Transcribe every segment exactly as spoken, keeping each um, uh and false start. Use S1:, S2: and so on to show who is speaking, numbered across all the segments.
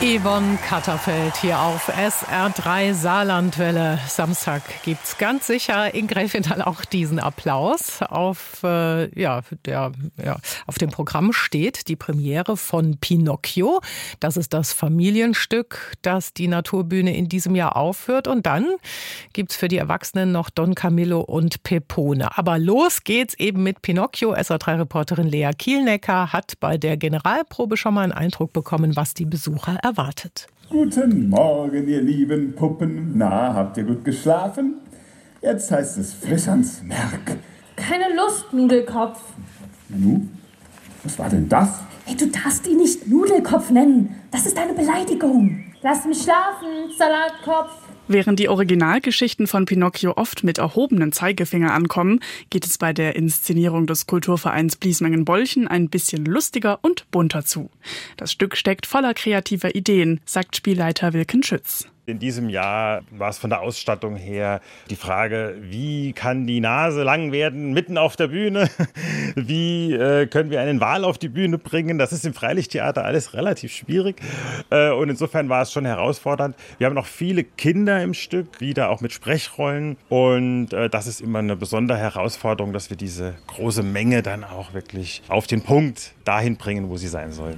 S1: Yvonne Katterfeld hier auf S R drei Saarlandwelle. Samstag gibt's ganz sicher in Gräfenthal auch diesen Applaus. Auf, äh, ja, der, ja, auf dem Programm steht die Premiere von Pinocchio. Das ist das Familienstück, das die Naturbühne in diesem Jahr aufführt. Und dann gibt's für die Erwachsenen noch Don Camillo und Pepone. Aber los geht's eben mit Pinocchio. S R drei Reporterin Lea Kielnecker hat bei der Generalprobe schon mal einen Eindruck bekommen, was die Besucher erwartet. erwartet.
S2: Guten Morgen, ihr lieben Puppen. Na, habt ihr gut geschlafen? Jetzt heißt es frisch ans Werk.
S3: Keine Lust, Nudelkopf.
S2: Nu? Was war denn das?
S3: Hey, du darfst ihn nicht Nudelkopf nennen. Das ist eine Beleidigung. Lass mich schlafen, Salatkopf.
S4: Während die Originalgeschichten von Pinocchio oft mit erhobenem Zeigefinger ankommen, geht es bei der Inszenierung des Kulturvereins Bliesmengen-Bolchen ein bisschen lustiger und bunter zu. Das Stück steckt voller kreativer Ideen, sagt Spielleiter Wilken Schütz.
S5: In diesem Jahr war es von der Ausstattung her die Frage, wie kann die Nase lang werden mitten auf der Bühne? Wie äh, können wir einen Wal auf die Bühne bringen? Das ist im Freilichttheater alles relativ schwierig. Äh, und insofern war es schon herausfordernd. Wir haben noch viele Kinder im Stück, wieder auch mit Sprechrollen. Und äh, das ist immer eine besondere Herausforderung, dass wir diese große Menge dann auch wirklich auf den Punkt dahin bringen, wo sie sein sollen.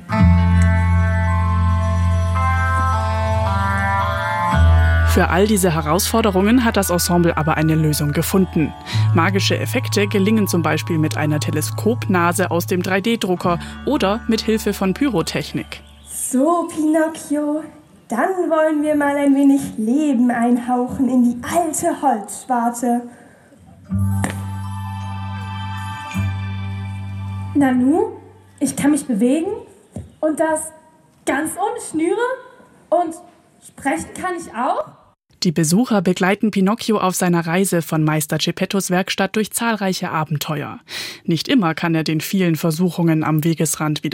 S4: Für all diese Herausforderungen hat das Ensemble aber eine Lösung gefunden. Magische Effekte gelingen zum Beispiel mit einer Teleskopnase aus dem drei D Drucker oder mit Hilfe von Pyrotechnik.
S6: So, Pinocchio, dann wollen wir mal ein wenig Leben einhauchen in die alte Holzsparte. Nanu, ich kann mich bewegen und das ganz ohne Schnüre und sprechen kann ich auch.
S4: Die Besucher begleiten Pinocchio auf seiner Reise von Meister Geppettos Werkstatt durch zahlreiche Abenteuer. Nicht immer kann er den vielen Versuchungen am Wegesrand widerstehen.